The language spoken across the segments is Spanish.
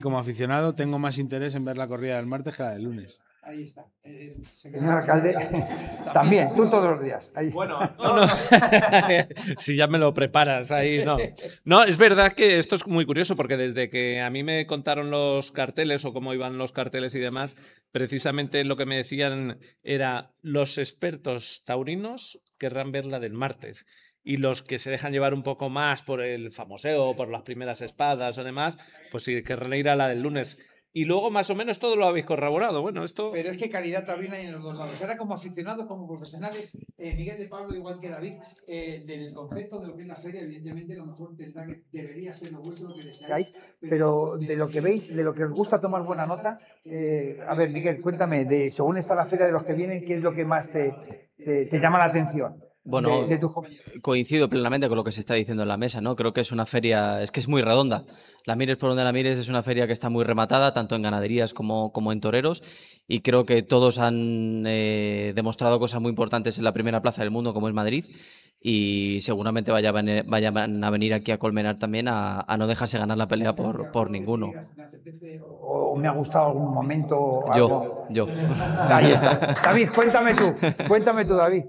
Como aficionado tengo más interés en ver la corrida del martes que la del lunes. Ahí está. Señor alcalde, también, tú todos los días. Ahí. Bueno, no. Si ya me lo preparas ahí, no. No, es verdad que esto es muy curioso porque desde que a mí me contaron los carteles o cómo iban los carteles y demás, precisamente lo que me decían era los expertos taurinos querrán ver la del martes y los que se dejan llevar un poco más por el famoseo, por las primeras espadas o demás, pues sí querrán ir a la del lunes. Y luego más o menos todo lo habéis corroborado. Bueno, esto... Pero es que calidad taurina hay en los dos lados. Ahora como aficionados, como profesionales, Miguel de Pablo, igual que David, del concepto de lo que es la feria, evidentemente lo mejor debería ser lo vuestro, lo que deseáis. Pero de lo que veis, de lo que os gusta tomar buena nota, a ver, Miguel, cuéntame, según está la feria de los que vienen, ¿qué es lo que más te llama la atención? Bueno, coincido plenamente con lo que se está diciendo en la mesa, ¿no? Creo que es una feria, es que es muy redonda. La mires por donde la mires, es una feria que está muy rematada, tanto en ganaderías como en toreros, y creo que todos han demostrado cosas muy importantes en la primera plaza del mundo, como es Madrid, y seguramente vayan a venir aquí a Colmenar también a no dejarse ganar la pelea por ninguno. ¿O me ha gustado algún momento? Algo? Yo. Ahí está. David, cuéntame tú, David.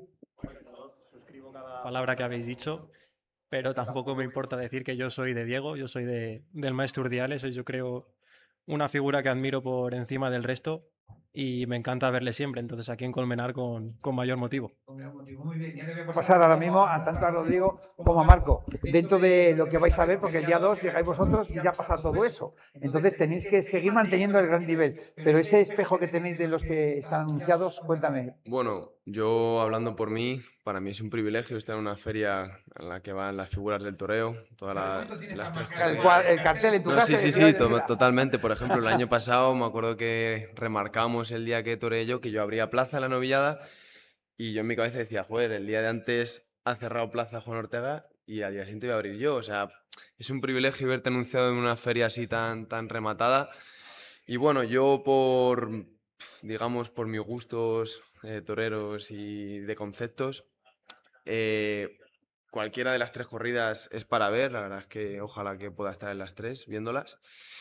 Palabra que habéis dicho, pero tampoco me importa decir que yo soy de Diego, yo soy del maestro Urdiales, es yo creo una figura que admiro por encima del resto y me encanta verle siempre, entonces aquí en Colmenar con mayor motivo. Muy bien, ya le voy a pasar ahora mismo a tanto a Rodrigo como a Marco, dentro de lo que vais a ver, porque el día 2 llegáis vosotros y ya pasa todo eso, entonces tenéis que seguir manteniendo el gran nivel, pero ese espejo que tenéis de los que están anunciados, cuéntame. Bueno, yo hablando por mí, para mí es un privilegio estar en una feria en la que van las figuras del toreo, todas las tres. El cartel en tu casa. Sí, totalmente. Por ejemplo, el año pasado me acuerdo que remarcamos el día que toreé yo, que yo abría plaza en la novillada y yo en mi cabeza decía, joder, el día de antes ha cerrado plaza Juan Ortega y al día siguiente voy a abrir yo. O sea, es un privilegio verte anunciado en una feria así tan rematada. Y bueno, yo digamos, por mis gustos toreros y de conceptos, cualquiera de las tres corridas es para ver, la verdad es que ojalá que pueda estar en las tres viéndolas,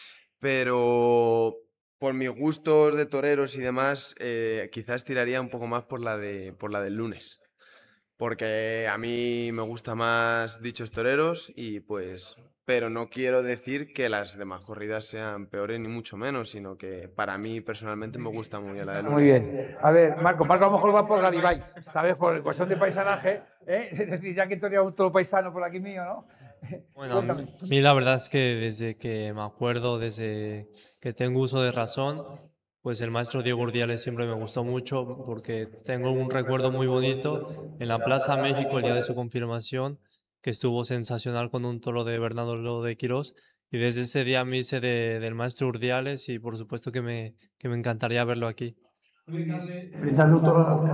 pero por mis gustos de toreros y demás, quizás tiraría un poco más por la del lunes, porque a mí me gusta más Dichos Toreros y pues... Pero no quiero decir que las demás corridas sean peores ni mucho menos, sino que para mí personalmente me gusta muy bien la de lunes. Muy bien. A ver, Marco a lo mejor va por Garibay, ¿sabes? Por cuestión de paisanaje, ¿eh? Es decir, ya que tenía otro paisano por aquí mío, ¿no? Bueno, a mí la verdad es que desde que me acuerdo, desde que tengo uso de razón, pues el maestro Diego Urdiales siempre me gustó mucho porque tengo un recuerdo muy bonito en la Plaza México el día de su confirmación, que estuvo sensacional con un toro de Bernardo de Quirós, y desde ese día me hice del maestro Urdiales y por supuesto que me encantaría verlo aquí. Brindarle un toro al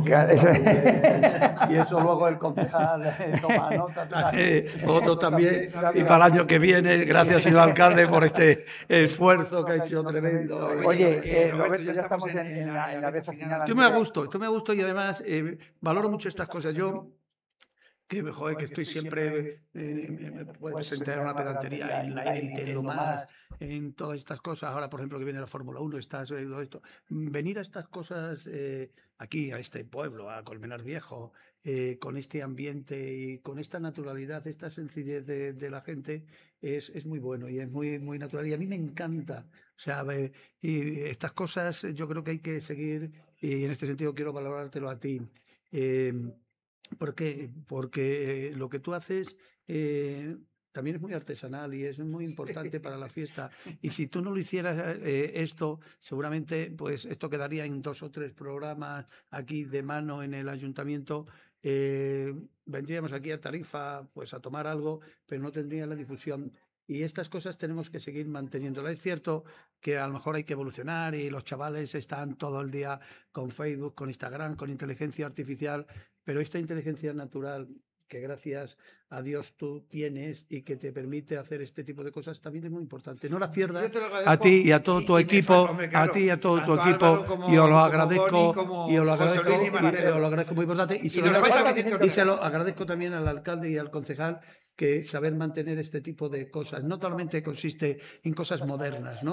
alcalde. Y eso luego el concejal toma nota. Otro también. Y para el año que viene, gracias, señor alcalde, por este esfuerzo que ha hecho tremendo. Oye, Roberto, ya estamos en la vez final. Esto me gusta y además valoro mucho estas cosas. Yo que estoy siempre, me puedes entrar en una pedantería en la élite, en lo más, en todas estas cosas. Ahora, por ejemplo, que viene la Fórmula 1, todo esto. Venir a estas cosas aquí, a este pueblo, a Colmenar Viejo, con este ambiente y con esta naturalidad, esta sencillez de la gente, es muy bueno y es muy, muy natural. Y a mí me encanta. O sea, y estas cosas yo creo que hay que seguir, y en este sentido quiero valorártelo a ti. ¿Por qué? Porque lo que tú haces también es muy artesanal y es muy importante para la fiesta. Y si tú no lo hicieras esto, seguramente pues esto quedaría en 2 o 3 programas aquí de mano en el ayuntamiento. Vendríamos aquí a Tarifa pues a tomar algo, pero no tendría la difusión. Y estas cosas tenemos que seguir manteniéndolas. Es cierto que a lo mejor hay que evolucionar y los chavales están todo el día con Facebook, con Instagram, con inteligencia artificial, pero esta inteligencia natural que gracias a Dios tú tienes y que te permite hacer este tipo de cosas, también es muy importante. No las pierdas a ti y a todo tu equipo, a ti y a todo tu equipo, y os lo agradezco, y os lo agradezco muy importante, y se lo agradezco también al alcalde y al concejal, que saber mantener este tipo de cosas no solamente consiste en cosas modernas, ¿no?